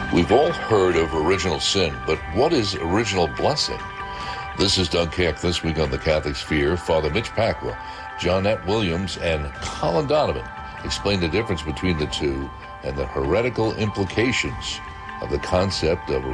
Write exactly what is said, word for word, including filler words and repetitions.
We've all heard of original sin, but what is original blessing? This is Doug Keck. This week on the Catholic Sphere, Father Mitch Pacwa, Johnette Williams, and Colin Donovan explain the difference between the two and the heretical implications of the concept of